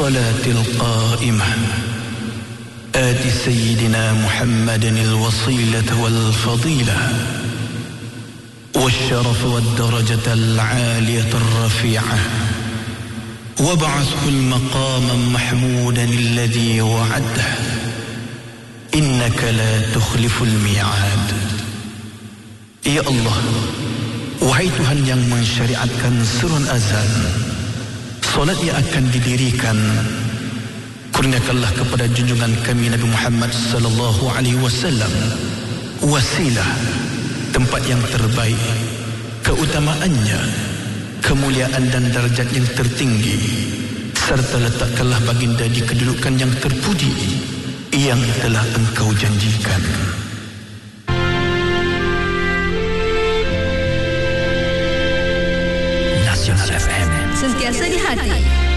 الصلاة القائمة آت سيدنا محمد الوصيلة والفضيلة والشرف والدرجة العالية الرفيعة وابعثه المقام محمودا الذي وعده إنك لا تخلف الميعاد. Ya Allah, wahai Tuhan yang mensyariatkan surun azan, solat yang akan didirikan, kurniakanlah kepada junjungan kami Nabi Muhammad sallallahu alaihi wasallam wasilah, tempat yang terbaik, keutamaannya, kemuliaan dan darjat yang tertinggi, serta letakkanlah baginda di kedudukan yang terpuji yang telah Engkau janjikan. Nasional FM, sentiasa di hati.